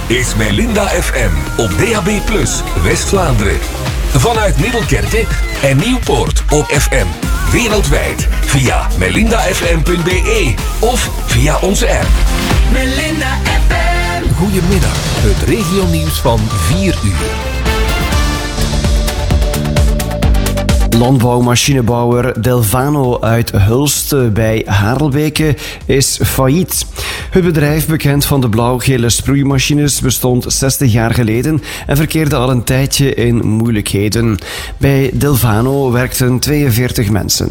is Melinda FM op DAB+, West-Vlaanderen. Vanuit Middelkerke en Nieuwpoort op FM. Wereldwijd via melindafm.be of via onze app. Melinda FM. Goedemiddag, het regionieuws van 4 uur. Landbouwmachinebouwer Delvano uit Hulst bij Harelbeke is failliet. Het bedrijf, bekend van de blauw-gele sproeimachines, bestond 60 jaar geleden en verkeerde al een tijdje in moeilijkheden. Bij Delvano werkten 42 mensen.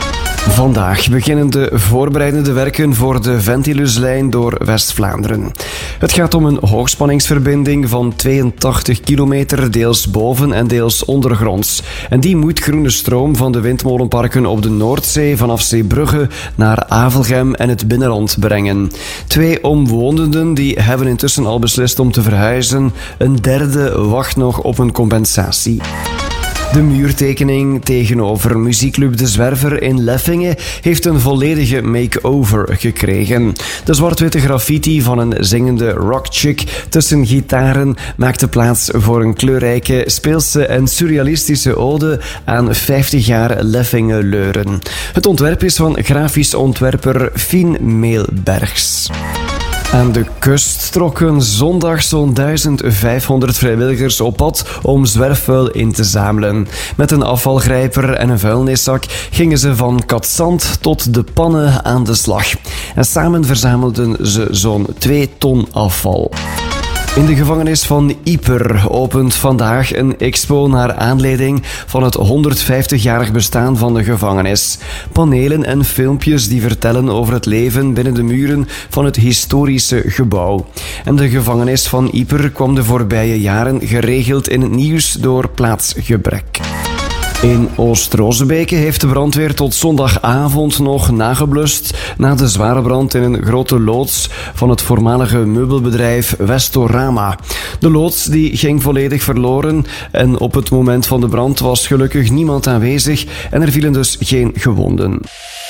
Vandaag beginnen de voorbereidende werken voor de Ventiluslijn door West-Vlaanderen. Het gaat om een hoogspanningsverbinding van 82 kilometer, deels boven en deels ondergronds. En die moet groene stroom van de windmolenparken op de Noordzee vanaf Zeebrugge naar Avelgem en het binnenland brengen. 2 omwonenden die hebben intussen al beslist om te verhuizen. Een derde wacht nog op een compensatie. De muurtekening tegenover muziekclub De Zwerver in Leffingen heeft een volledige make-over gekregen. De zwart-witte graffiti van een zingende rockchick tussen gitaren maakte plaats voor een kleurrijke, speelse en surrealistische ode aan 50 jaar Leffingen-Leuren. Het ontwerp is van grafisch ontwerper Fien Meelbergs. Aan de kust trokken zondag zo'n 1500 vrijwilligers op pad om zwerfvuil in te zamelen. Met een afvalgrijper en een vuilniszak gingen ze van Katzand tot de Pannen aan de slag. En samen verzamelden ze zo'n 2 ton afval. In de gevangenis van Ieper opent vandaag een expo naar aanleiding van het 150-jarig bestaan van de gevangenis. Panelen en filmpjes die vertellen over het leven binnen de muren van het historische gebouw. En de gevangenis van Ieper kwam de voorbije jaren geregeld in het nieuws door plaatsgebrek. In Oost-Rozebeke heeft de brandweer tot zondagavond nog nageblust na de zware brand in een grote loods van het voormalige meubelbedrijf Westorama. De loods die ging volledig verloren en op het moment van de brand was gelukkig niemand aanwezig en er vielen dus geen gewonden.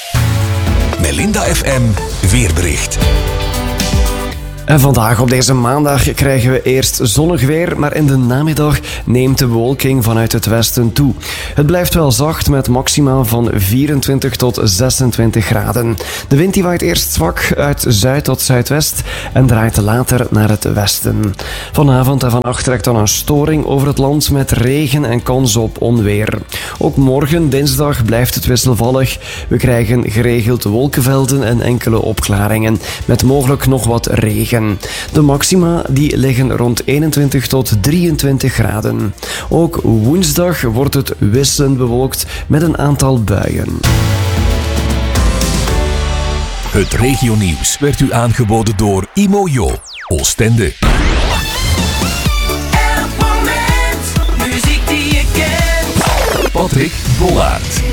Melinda FM weerbericht. En vandaag op deze maandag krijgen we eerst zonnig weer, maar in de namiddag neemt de bewolking vanuit het westen toe. Het blijft wel zacht met maxima van 24 tot 26 graden. De wind die waait eerst zwak uit zuid tot zuidwest en draait later naar het westen. Vanavond en vannacht trekt dan een storing over het land met regen en kans op onweer. Ook morgen, dinsdag, blijft het wisselvallig. We krijgen geregeld wolkenvelden en enkele opklaringen, met mogelijk nog wat regen. De maxima die liggen rond 21 tot 23 graden. Ook woensdag wordt het wisselend bewolkt met een aantal buien. Het regionieuws werd u aangeboden door Imojo, Oostende. Elk moment, muziek die je kent. Patrick Bollaert.